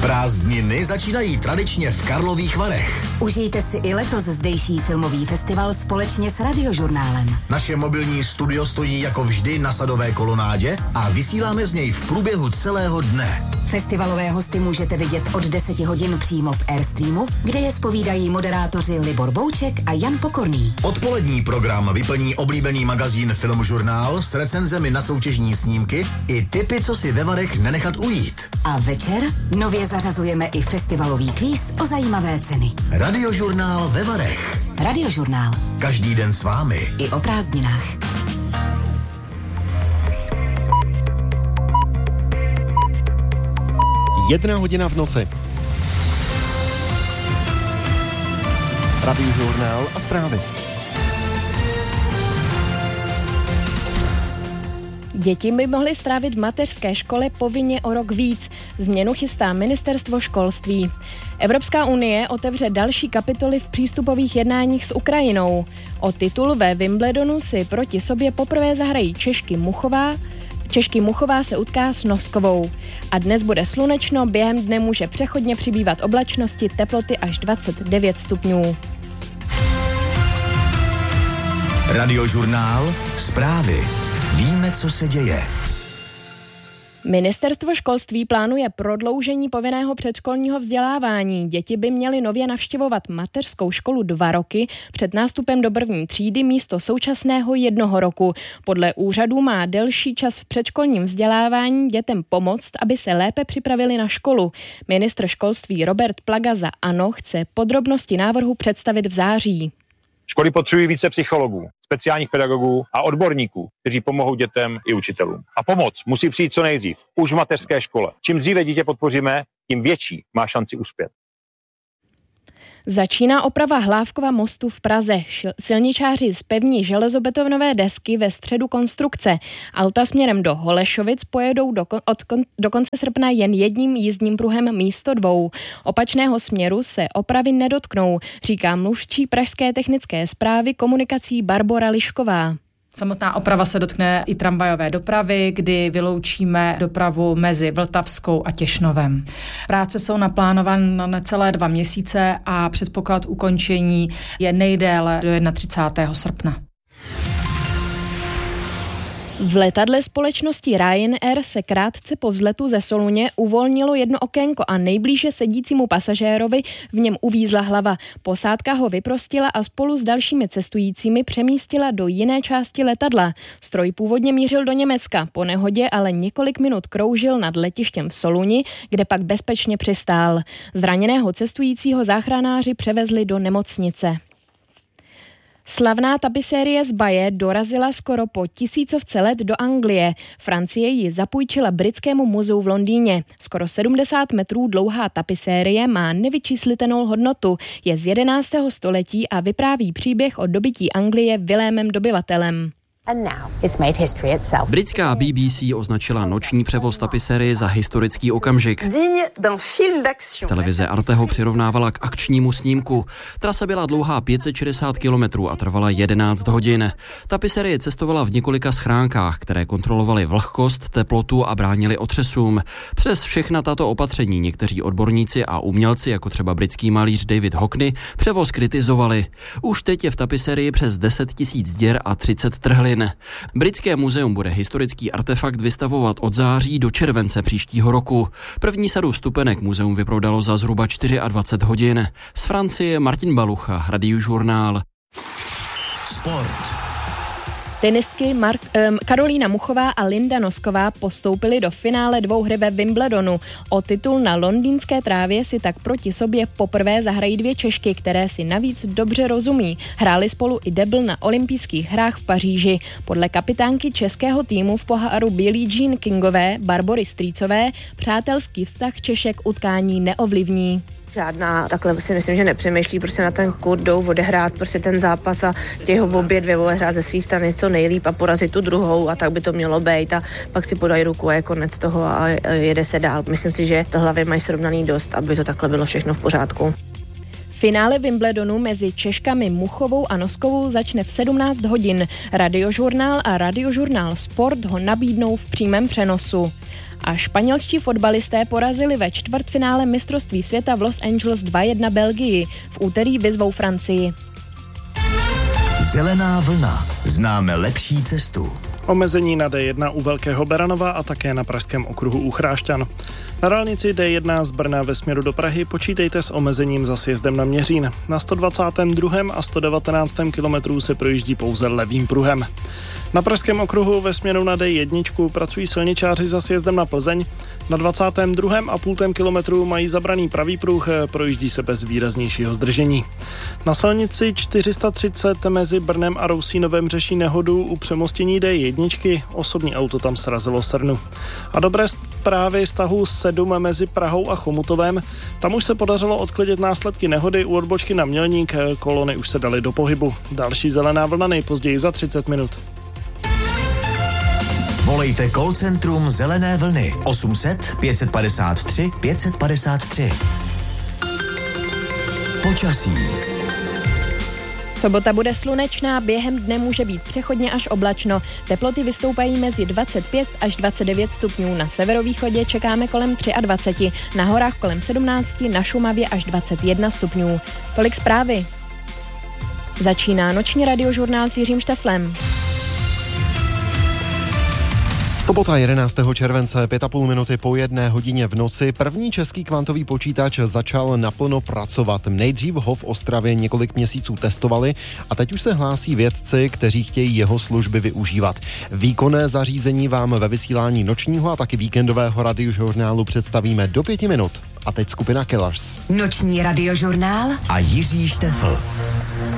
Prázdniny začínají tradičně v Karlových Varech. Užijte si i letos zdejší filmový festival společně s Radiožurnálem. Naše mobilní studio stojí jako vždy na Sadové kolonádě a vysíláme z něj v průběhu celého dne. Festivalové hosty můžete vidět od 10 hodin přímo v Airstreamu, kde je zpovídají moderátoři Libor Bouček a Jan Pokorný. Odpolední program vyplní oblíbený magazín Filmžurnál s recenzemi na soutěžní snímky i tipy, co si ve Varech nenechat ujít. A večer nově zařazujeme i festivalový kvíz o zajímavé ceny. Radiožurnál ve Varech. Radiožurnál. Každý den s vámi. I o prázdninách. 1 hodina v noci. Radiožurnál a zprávy. Děti by mohly strávit v mateřské škole povinně o rok víc. Změnu chystá ministerstvo školství. Evropská unie otevře další kapitoly v přístupových jednáních s Ukrajinou. O titul ve Wimbledonu si proti sobě poprvé zahrají Češky Muchová se utká s Noskovou. A dnes bude slunečno, během dne může přechodně přibývat oblačnosti, teploty až 29 stupňů. Radiožurnál, zprávy. Víme, co se děje. Ministerstvo školství plánuje prodloužení povinného předškolního vzdělávání. Děti by měly nově navštěvovat mateřskou školu 2 roky před nástupem do 1. třídy místo současného 1 roku. Podle úřadů má delší čas v předškolním vzdělávání dětem pomoct, aby se lépe připravili na školu. Ministr školství Robert Plaga za ANO chce podrobnosti návrhu představit v září. Školy potřebují více psychologů, speciálních pedagogů a odborníků, kteří pomohou dětem i učitelům. A pomoc musí přijít co nejdřív, už v mateřské škole. Čím dříve dítě podpoříme, tím větší má šanci uspět. Začíná oprava Hlávkova mostu v Praze. Silničáři zpevní železobetonové desky ve středu konstrukce. Auta směrem do Holešovic pojedou do konce srpna jen jedním jízdním pruhem místo 2. Opačného směru se opravy nedotknou, říká mluvčí pražské technické správy komunikací Barbora Lišková. Samotná oprava se dotkne i tramvajové dopravy, kdy vyloučíme dopravu mezi Vltavskou a Těšnovem. Práce jsou naplánovány na necelé 2 měsíce a předpoklad ukončení je nejdéle do 31. srpna. V letadle společnosti Ryanair se krátce po vzletu ze Soluně uvolnilo jedno okénko a nejblíže sedícímu pasažérovi v něm uvízla hlava. Posádka ho vyprostila a spolu s dalšími cestujícími přemístila do jiné části letadla. Stroj původně mířil do Německa, po nehodě ale několik minut kroužil nad letištěm v Soluni, kde pak bezpečně přistál. Zraněného cestujícího záchranáři převezli do nemocnice. Slavná tapisérie z Baye dorazila skoro po 1000 let do Anglie. Francie ji zapůjčila Britskému muzeu v Londýně. Skoro 70 metrů dlouhá tapisérie má nevyčíslitelnou hodnotu. Je z 11. století a vypráví příběh o dobytí Anglie Vilémem Dobyvatelem. Britská BBC označila noční převoz tapisérie za historický okamžik. Televize Arte ho přirovnávala k akčnímu snímku. Trasa byla dlouhá 560 km a trvala 11 hodin. Tapisérie cestovala v několika schránkách, které kontrolovaly vlhkost, teplotu a bránily otřesům. Přes všechna tato opatření někteří odborníci a umělci, jako třeba britský malíř David Hockney, převoz kritizovali. Už teď je v tapisérii přes 10 000 děr a 30 trhlin. Britské muzeum bude historický artefakt vystavovat od září do července příštího roku. První sadu vstupenek muzeum vyprodalo za zhruba 24 hodin. Z Francie Martin Balucha, Radiožurnál. Sport. Tenistky Karolína Muchová a Linda Nosková postoupily do finále dvouhry ve Wimbledonu. O titul na londýnské trávě si tak proti sobě poprvé zahrají 2 Češky, které si navíc dobře rozumí. Hrály spolu i debl na olympijských hrách v Paříži. Podle kapitánky českého týmu v poháru Billie Jean Kingové Barbory Strýcové přátelský vztah Češek utkání neovlivní. Žádná, takhle si myslím, že nepřemýšlí, prostě na ten kurt jdou odehrát prostě ten zápas a chtějí ho obě dvě odehrát ze své strany co nejlíp a porazit tu druhou a tak by to mělo být a pak si podají ruku a je konec toho a jede se dál. Myslím si, že to hlavy mají srovnaný dost, aby to takhle bylo všechno v pořádku. Finále Wimbledonu mezi Češkami Muchovou a Noskovou začne v 17 hodin. Radiožurnál a Radiožurnál Sport ho nabídnou v přímém přenosu. A španělští fotbalisté porazili ve čtvrtfinále mistrovství světa v Los Angeles 2-1 Belgii. V úterý vyzvou Francii. Zelená vlna. Známe lepší cestu. Omezení na D1 u Velkého Beranova a také na pražském okruhu u Chrášťan. Na dálnici D1 z Brna ve směru do Prahy počítejte s omezením za sjezdem na Měřín. Na 122. a 119. kilometru se projíždí pouze levým pruhem. Na pražském okruhu ve směru na D1 pracují silničáři za sjezdem na Plzeň. Na 22,5 kilometru mají zabraný pravý pruh, projíždí se bez výraznějšího zdržení. Na silnici 430 mezi Brnem a Rousínovem řeší nehodu u přemostění D1, osobní auto tam srazilo srnu. A dobré zprávy z tahu 7 mezi Prahou a Chomutovem. Tam už se podařilo odklidit následky nehody u odbočky na Mělník, kolony už se daly do pohybu. Další zelená vlna nejpozději za 30 minut. Volejte call centrum Zelené vlny 800 553 553. Počasí. Sobota bude slunečná, během dne může být přechodně až oblačno. Teploty vystoupají mezi 25 až 29 stupňů. Na severovýchodě čekáme kolem 23, na horách kolem 17, na Šumavě až 21 stupňů. Tolik zprávy. Začíná noční radiožurnál s Jiřím Šteflem. Sobota 11. července, 5,5 minuty po 1 hodině v noci. První český kvantový počítač začal naplno pracovat. Nejdřív ho v Ostravě několik měsíců testovali a teď už se hlásí vědci, kteří chtějí jeho služby využívat. Výkonné zařízení vám ve vysílání nočního a taky víkendového radiožurnálu představíme do 5 minut. A teď skupina Killers. Noční radiožurnál A Jiří Štefl.